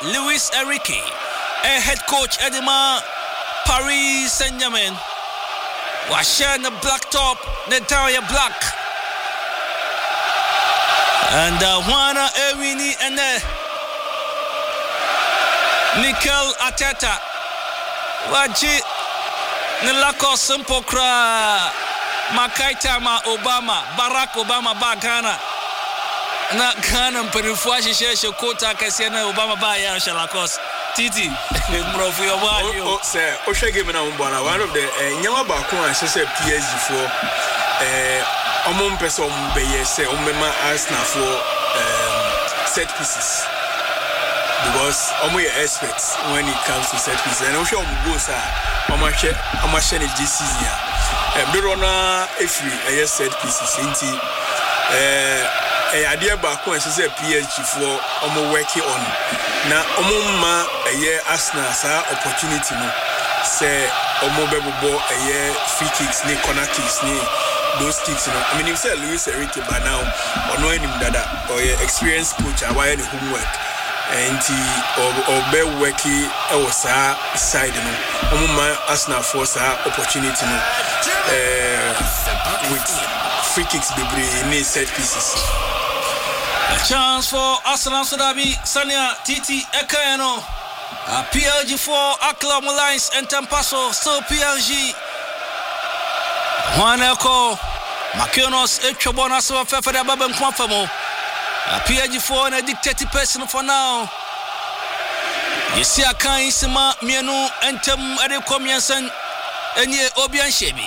Luis Enrique, a head coach Edema Paris Saint-Germain. Was sharing the black top, the entire black. And Juana Ewini and Mikel Arteta. Waji Nilako Simple Kra Makaita Ma Obama, Barack Obama ba Ghana. Na Ghana mperifuashi shesho kota kasiana Obama ba ya shalakos. Titi, mrofu ya wali. Sir, Osha game na mbwana. One of the nyama ba ko an say PSG for omon person ombeye say ombema Arsenal for set pieces. Because omo ye experts when it comes to set pieces. And Osha go sir, omo share the season ya. Do rona every set pieces inti idea ba ko an say PSG for omo working on na omumma Arsenal sa opportunity no say omobebo free kicks ni corner kicks ni those kicks no I mean you say Luis Enrique by now ono enim dada or experienced coach away the homework and obe working e sa side no omumma Arsenal for sa opportunity no with free kicks bebre ni set pieces. A chance for Arsenal Sudabi, Sanya, Titi, Ekayano, PLG for Akla Mulines and Tampaso, still PLG. Juan Elko, Makinos, Echabona, Sofa for the Babam Kwafamo. PLG for and a dictated person for now. You see a kind Sima, Mianu, and Tem Adekomianson, and ye Obian Shebi.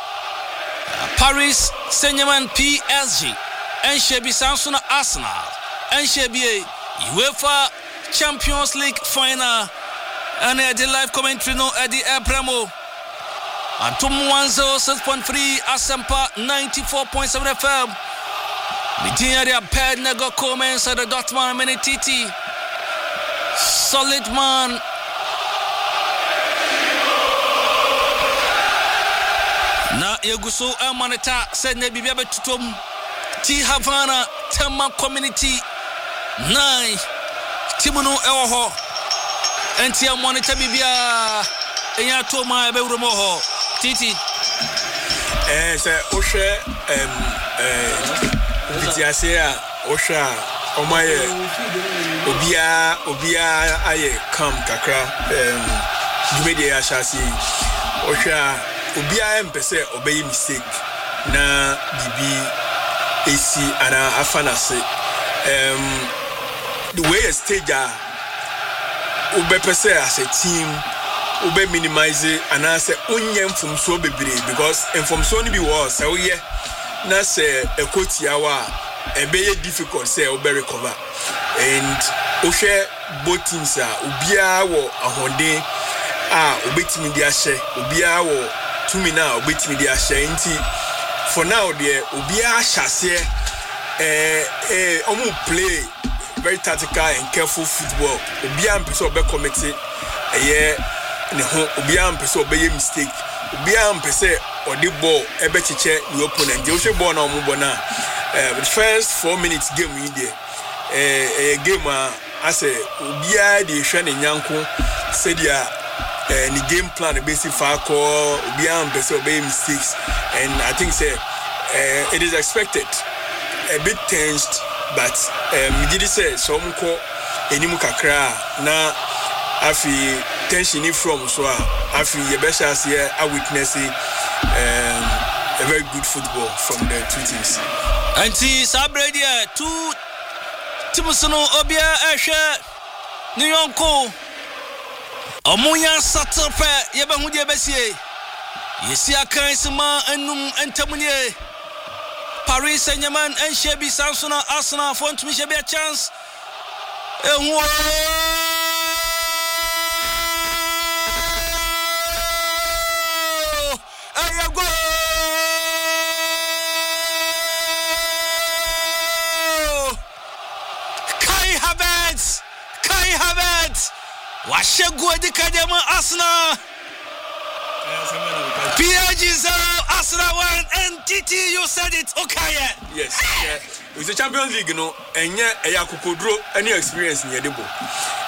Paris Saint-Germain PSG. And Shebi Samsung Arsenal and Shebi UEFA Champions League final and the live commentary no at the Premo and 106.3 Asempa 94.7 FM. Media the bad nego comments at the Dortmund Menetiti solid man. Na Yeguso Amaneta said Nebi Baby Tutum T Havana Tema Community 9 Timono Ewo and Tia Monitor Bibia Eya Toma Bewromo Titi say Osha Vitiasea Osha Omaye Obia aye come kakra Jumedia Shasi Osha Obia mpese obey mistake na bibi AC and Afanase. The way a stage ube pese as a team, ube minimize it and I say onyem from so be because and from so be was so yeah na say a coach yawa a very difficult say ube recover and oshe both teams ubia wo ahonde ubetimi dia hye ubia wo tumi na ubetimi dia hye nti for now, dear, Ubia Shasse, play very tactical and careful football. Ubia and Peso be committed a year in the home. Ubia and Peso be a mistake. Ubia and Pese or the ball, a better check the opponent. Joshua Bona Mubona. The first 4 minutes game in there. A game, I say, Ubia, the Shannon Yanko, said, the game plan the basic far call beyond obey mistakes and I think say it is expected a bit tensed but we did say some call enimu kakra na afi tension from so afi yebesha say I witness a very good football from the two teams anti sabredia two Timosono Obia Asha New York Omuya Satope Yebahudi Bessie. Yesi Akaisima Enum Entamunie Paris Saint-Germain and Shebi Samsung Arsenal for to be a chance. Kai Havertz Washegu Adikadema Arsenal PSG 0 Arsenal 1 and TT you said it okay yes yeah. It's the Champions League, you know, and yeah, Ayakukodro, any experience in Yedebo.